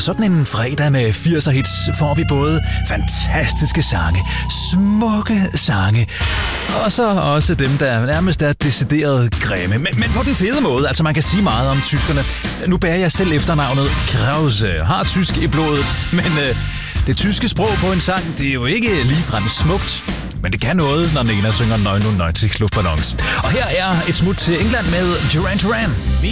sådan en fredag med 80'er hits får vi både fantastiske sange, smukke sange, og så også dem, der nærmest er decideret grimme. Men på den fede måde, altså man kan sige meget om tyskerne. Nu bærer jeg selv efternavnet Krause, har tysk i blodet, men det tyske sprog på en sang, det er jo ikke ligefrem smukt. Men det kan noget, når den ene synger 99 luftballons. Og her er et smut til England med Duran Duran.